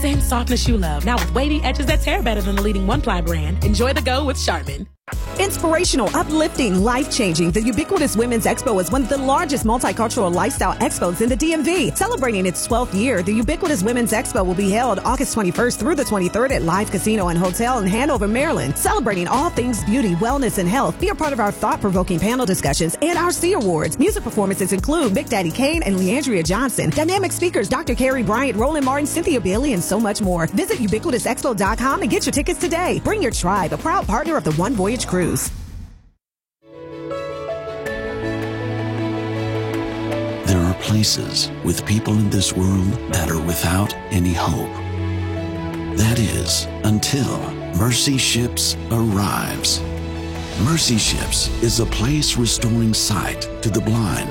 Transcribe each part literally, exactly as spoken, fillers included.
same softness you love, now with wavy edges that tear better than the leading one-ply brand. Enjoy the go with Charmin. Inspirational, uplifting, life-changing. The Ubiquitous Women's Expo is one of the largest multicultural lifestyle expos in the D M V. Celebrating its twelfth year, the Ubiquitous Women's Expo will be held August twenty-first through the twenty-third at Live Casino and Hotel in Hanover, Maryland. Celebrating all things beauty, wellness, and health. Be a part of our thought-provoking panel discussions and our C Awards. Music performances include Big Daddy Kane and Leandria Johnson. Dynamic speakers Doctor Carrie Bryant, Roland Martin, Cynthia Bailey, and so much more. Visit ubiquitous expo dot com and get your tickets today. Bring your tribe, a proud partner of the One Voyage Cruise. There are places with people in this world that are without any hope. That is, until Mercy Ships arrives. Mercy Ships is a place restoring sight to the blind,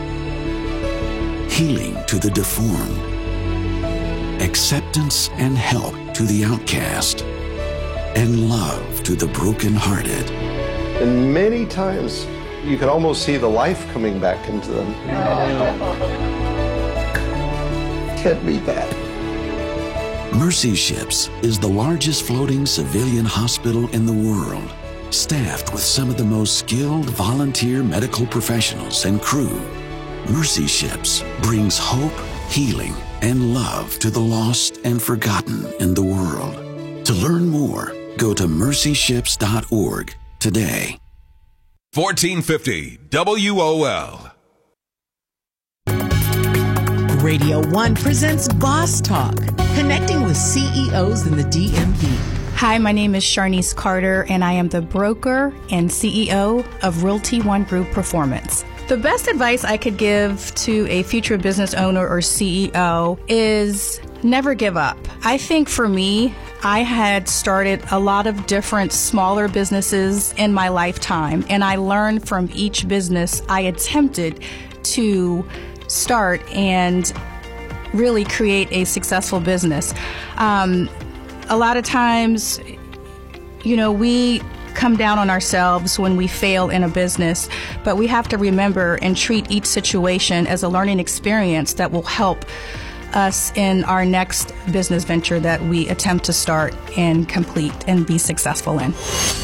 healing to the deformed, acceptance and help to the outcast, and love to the brokenhearted. And many times, you can almost see the life coming back into them. Can't beat that. Mercy Ships is the largest floating civilian hospital in the world, staffed with some of the most skilled volunteer medical professionals and crew. Mercy Ships brings hope, healing, and love to the lost and forgotten in the world. To learn more, go to mercy ships dot org today. fourteen fifty W O L. Radio One presents Boss Talk, connecting with C E Os in the D M V. Hi, my name is Sharnice Carter, and I am the broker and C E O of Realty One Group Performance. The best advice I could give to a future business owner or C E O is never give up. I think for me, I had started a lot of different smaller businesses in my lifetime, and I learned from each business I attempted to start and really create a successful business. Um, a lot of times, you know, we come down on ourselves when we fail in a business, but we have to remember and treat each situation as a learning experience that will help us in our next business venture that we attempt to start and complete and be successful in.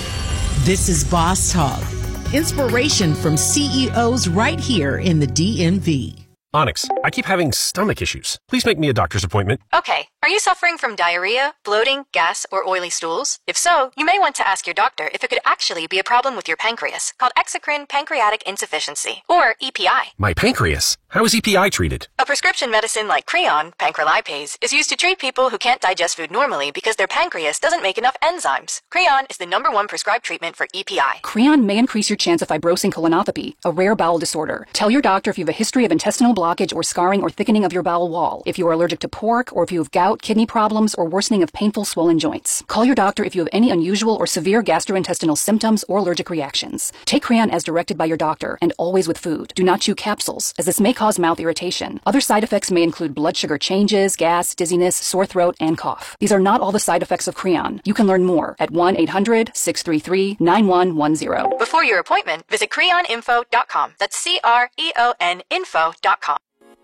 This is Boss Talk, inspiration from C E Os right here in the D M V. Onyx, I keep having stomach issues. Please make me a doctor's appointment. Okay. Are you suffering from diarrhea, bloating, gas, or oily stools? If so, you may want to ask your doctor if it could actually be a problem with your pancreas, called exocrine pancreatic insufficiency, or E P I. My pancreas? How is E P I treated? A prescription medicine like Creon, pancrelipase, is used to treat people who can't digest food normally because their pancreas doesn't make enough enzymes. Creon is the number one prescribed treatment for E P I. Creon may increase your chance of fibrosing colonopathy, a rare bowel disorder. Tell your doctor if you have a history of intestinal blockage or scarring or thickening of your bowel wall, if you are allergic to pork, or if you have gout, kidney problems, or worsening of painful swollen joints. Call your doctor if you have any unusual or severe gastrointestinal symptoms or allergic reactions. Take Creon as directed by your doctor, and always with food. Do not chew capsules, as this may cause mouth irritation. Other side effects may include blood sugar changes, gas, dizziness, sore throat, and cough. These are not all the side effects of Creon. You can learn more at one eight hundred, six three three, nine one one zero. Before your appointment, visit creon info dot com. That's C R E O N info dot com.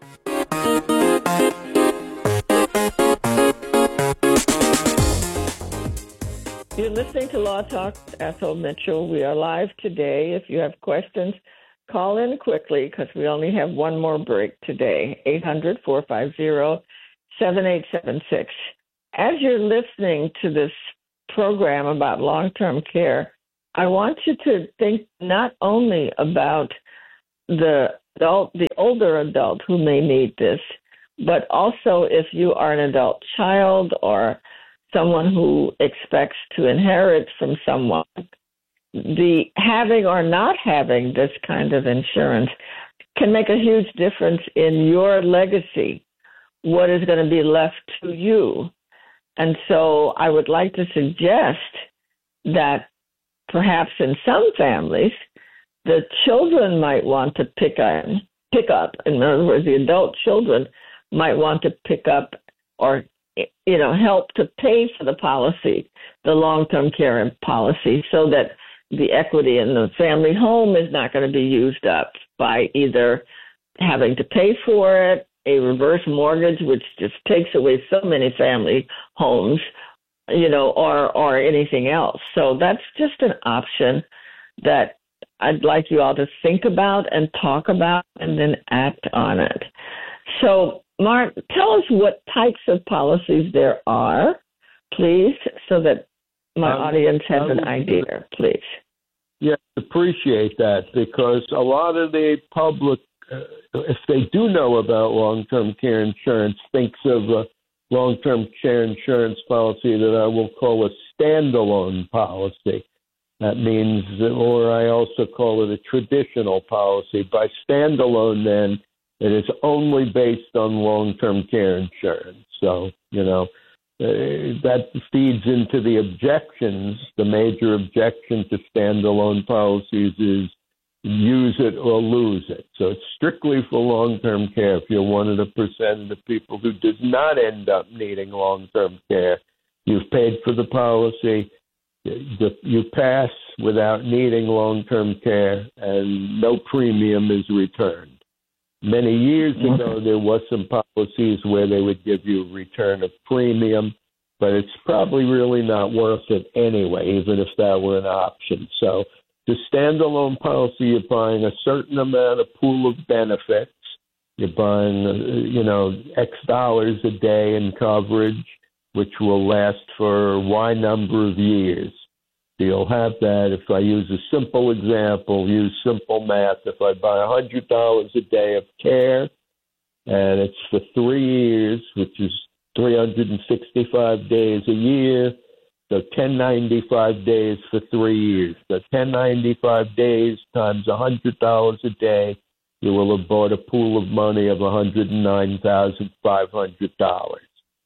You're listening to Law Talk with Ethel Mitchell. We are live today. If you have questions, call in quickly because we only have one more break today. eight hundred, four five zero, seven eight seven six. As you're listening to this program about long-term care, I want you to think not only about the adult, the older adult who may need this, but also if you are an adult child or someone who expects to inherit from someone, the having or not having this kind of insurance can make a huge difference in your legacy, what is going to be left to you. And so I would like to suggest that perhaps in some families, the children might want to pick up, pick up, in other words, the adult children might want to pick up or, you know, help to pay for the policy, the long-term care policy, so that the equity in the family home is not going to be used up by either having to pay for it a reverse mortgage, which just takes away so many family homes, you know, or or anything else. So that's just an option that I'd like you all to think about and talk about and then act on it. So, Mark, tell us what types of policies there are, please, so that my um, audience has an idea, please. Yes, appreciate that, because a lot of the public, uh, if they do know about long-term care insurance, thinks of a long-term care insurance policy that I will call a standalone policy. That means, or I also call it a traditional policy. By standalone, then, it is only based on long-term care insurance. So, you know, uh, that feeds into the objections. The major objection to standalone policies is use it or lose it. So it's strictly for long-term care. If you're one of the percent of people who does not end up needing long-term care, you've paid for the policy, you pass without needing long-term care, and no premium is returned. Many years ago, there was some policies where they would give you a return of premium, but it's probably really not worth it anyway, even if that were an option. So the standalone policy, you're buying a certain amount of pool of benefits. You're buying, you know, X dollars a day in coverage, which will last for Y number of years. You'll have that. If I use a simple example, use simple math. If I buy one hundred dollars a day of care, and it's for three years, which is three hundred sixty-five days a year, so ten ninety-five days for three years. So ten ninety-five days times one hundred dollars a day, you will have bought a pool of money of one hundred nine thousand five hundred dollars.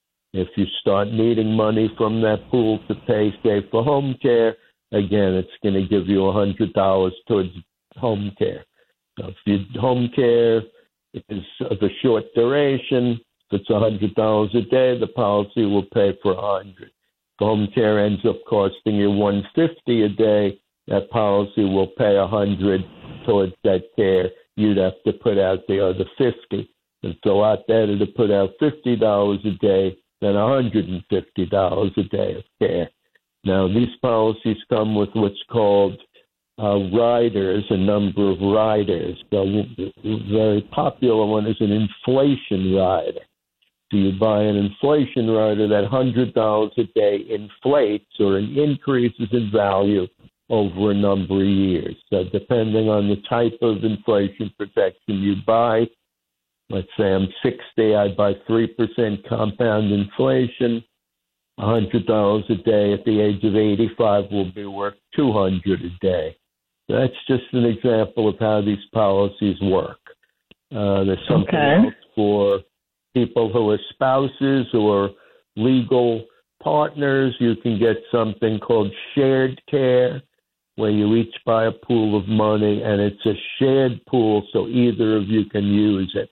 If you start needing money from that pool to pay, say, for home care, again, it's going to give you one hundred dollars towards home care. So if your home care is of a short duration, if it's one hundred dollars a day, the policy will pay for one hundred dollars. If home care ends up costing you one hundred fifty dollars a day, that policy will pay one hundred dollars towards that care. You'd have to put out the other fifty dollars. It's a lot better to put out fifty dollars a day than one hundred fifty dollars a day of care. Now, these policies come with what's called uh, riders, a number of riders. The very popular one is an inflation rider. So you buy an inflation rider, that one hundred dollars a day inflates or increases in value over a number of years. So depending on the type of inflation protection you buy, let's say I'm sixty, I buy three percent compound inflation. one hundred dollars a day at the age of eighty-five will be worth two hundred dollars a day. That's just an example of how these policies work. Uh, there's something okay. else for people who are spouses or legal partners. You can get something called shared care, where you each buy a pool of money, and it's a shared pool, so either of you can use it.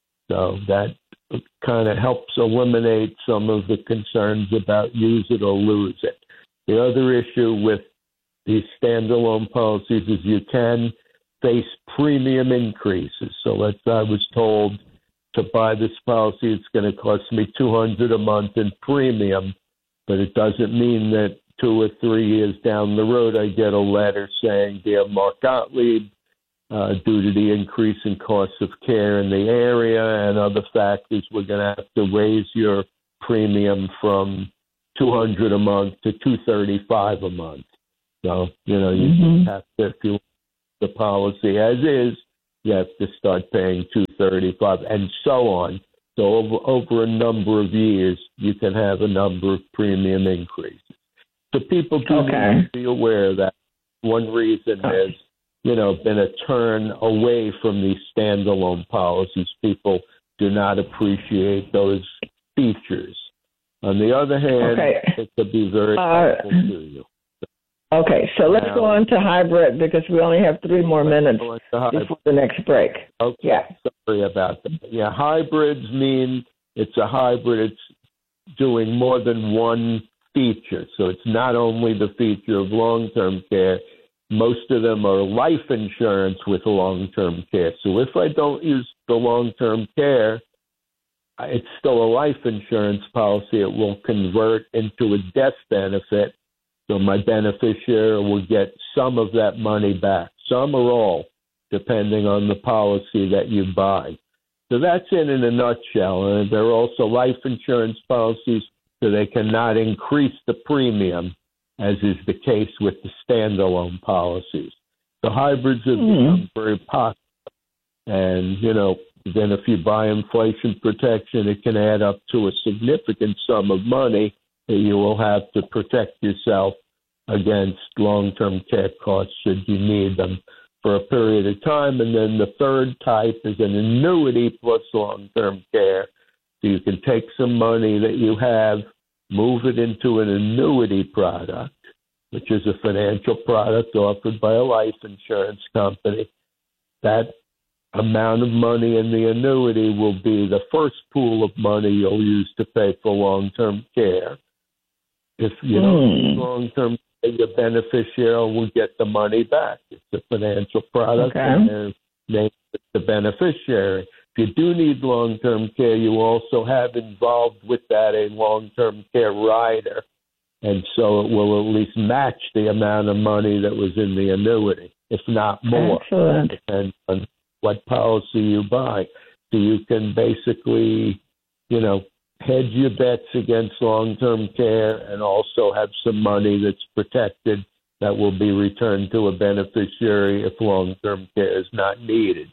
So that kind of helps eliminate some of the concerns about use it or lose it. The other issue with these standalone policies is you can face premium increases. So let's say I was told to buy this policy, it's going to cost me two hundred dollars a month in premium, but it doesn't mean that two or three years down the road I get a letter saying, "Dear Mark Gottlieb, Uh, due to the increase in costs of care in the area and other factors, we're going to have to raise your premium from two hundred dollars a month to two hundred thirty-five dollars a month." So, you know, you mm-hmm. have to, if you want the policy as is, you have to start paying two hundred thirty-five dollars and so on. So over, over a number of years, you can have a number of premium increases. So people do okay. need to be aware of that. One reason okay. is, you know, been a turn away from these standalone policies. People do not appreciate those features. On the other hand, okay. it could be very uh, helpful to you. Okay, so let's now, go on to hybrid because we only have three more minutes before the next break. Okay, yeah. Sorry about that. Yeah, hybrids mean it's a hybrid. It's doing more than one feature. So it's not only the feature of long-term care. Most of them are life insurance with long-term care. So if I don't use the long-term care, it's still a life insurance policy. It will convert into a death benefit. So my beneficiary will get some of that money back, some or all, depending on the policy that you buy. So that's it in a nutshell. And there are also life insurance policies, so they cannot increase the premium, as is the case with the standalone policies. The hybrids have become very popular. And, you know, then if you buy inflation protection, it can add up to a significant sum of money that you will have to protect yourself against long-term care costs should you need them for a period of time. And then the third type is an annuity plus long-term care. So you can take some money that you have, move it into an annuity product, which is a financial product offered by a life insurance company. That amount of money in the annuity will be the first pool of money you'll use to pay for long-term care. If you don't Mm. need long-term care, your beneficiary will get the money back. It's a financial product, Okay. and they're named the beneficiary. If you do need long-term care, you also have involved with that a long-term care rider, and so it will at least match the amount of money that was in the annuity, if not more. Excellent. It depends on what policy you buy. So you can basically, you know, hedge your bets against long-term care and also have some money that's protected that will be returned to a beneficiary if long-term care is not needed.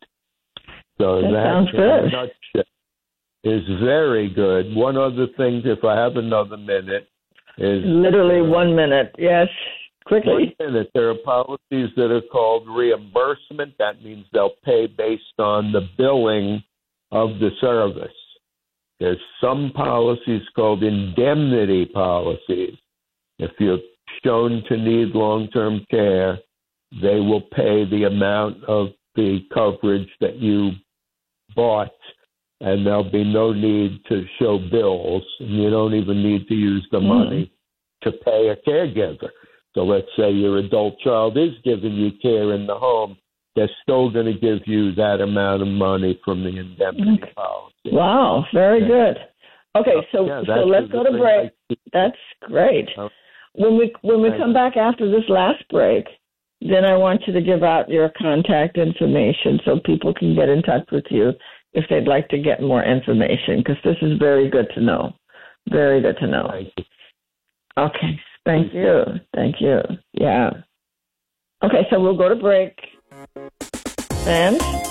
So That that, sounds in a good. nutshell, is very good. One other thing, if I have another minute, is Literally one minute. Yes, quickly. One minute. There are policies that are called reimbursement. That means they'll pay based on the billing of the service. There's some policies called indemnity policies. If you're shown to need long-term care, they will pay the amount of the coverage that you bought, and there'll be no need to show bills, and you don't even need to use the money to pay a caregiver. So let's say your adult child is giving you care in the home, they're still going to give you that amount of money from the indemnity Okay. policy. Wow, very good. Okay, so Yeah, so that's let's the go to thing break. I- That's great. Oh. When we when we Thank come you. back after this last break, then I want you to give out your contact information so people can get in touch with you if they'd like to get more information, because this is very good to know. Very good to know. Thank you. Okay, thank you. Thank you. Yeah. Okay, so we'll go to break. And